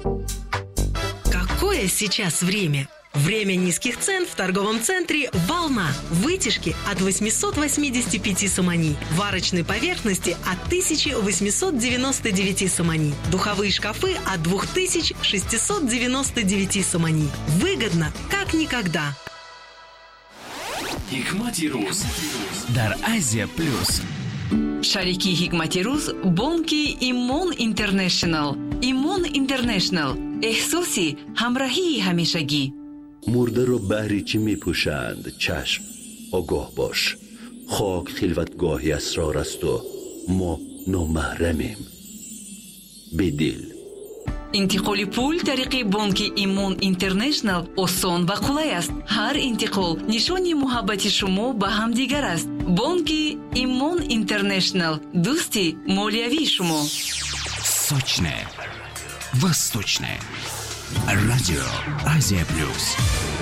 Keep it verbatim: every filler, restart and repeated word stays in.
Какое сейчас время? Время низких цен в торговом центре «Волна». Вытяжки от восемьсот восемьдесят пять сомани. Варочной поверхности от тысяча восемьсот девяносто девять сомани. Духовые шкафы от две тысячи шестьсот девяносто девять сомани. Выгодно, как никогда. Hikmati Ruz дар Азия плюс. Шарики Hikmati Ruz бонки Имон Интернешнл. Имон Интернешнл. احساسی همراهی همیشگی. مرده رو بهری چی می پوشند؟ چشم، آگاه باش. خاک خلوتگاهی اسرار است و ما نامحرمیم. بدل انتقال پول طریق بانک ایمون اینترنشنال آسان و قلای است. هر انتقال نشانی محبت شما به هم دیگر است. بانک ایمون اینترنشنال، دوستی مالیوی شما. Сочное, восточное. Радио Азия Плюс.